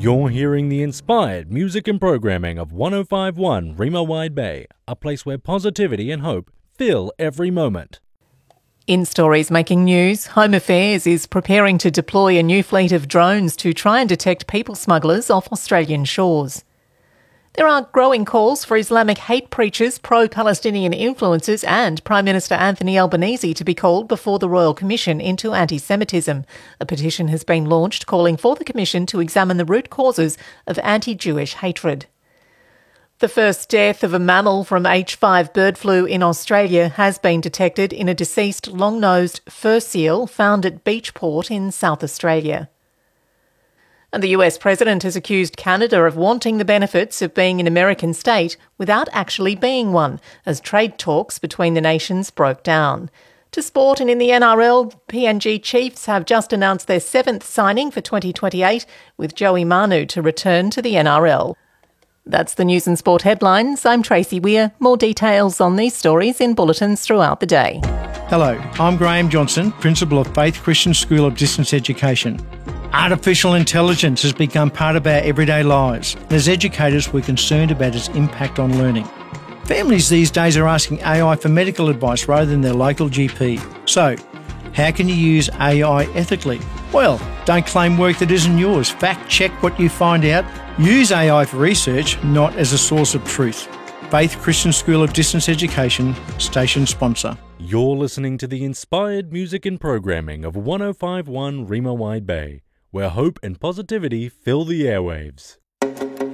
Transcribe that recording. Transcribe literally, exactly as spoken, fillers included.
You're hearing the inspired music and programming of one oh five point one Rima Wide Bay, a place where positivity and hope fill every moment. In stories making news, Home Affairs is preparing to deploy a new fleet of drones to try and detect people smugglers off Australian shores. There are growing calls for Islamic hate preachers, pro-Palestinian influencers and Prime Minister Anthony Albanese to be called before the Royal Commission into anti-Semitism. A petition has been launched calling for the Commission to examine the root causes of anti-Jewish hatred. The first death of a mammal from H five bird flu in Australia has been detected in a deceased long-nosed fur seal found at Beachport in South Australia. And the U S president has accused Canada of wanting the benefits of being an American state without actually being one, as trade talks between the nations broke down. To sport and in the N R L, P N G Chiefs have just announced their seventh signing for twenty twenty-eight, with Joey Manu to return to the N R L. That's the news and sport headlines. I'm Tracy Weir. More details on these stories in bulletins throughout the day. Hello, I'm Graham Johnson, Principal of Faith Christian School of Distance Education. Artificial intelligence has become part of our everyday lives, and as educators we're concerned about its impact on learning. Families these days are asking A I for medical advice rather than their local G P. So, how can you use A I ethically? Well, don't claim work that isn't yours. Fact check what you find out. Use A I for research, not as a source of truth. Faith Christian School of Distance Education, station sponsor. You're listening to the inspired music and programming of one oh five point one Rima Wide Bay, where hope and positivity fill the airwaves.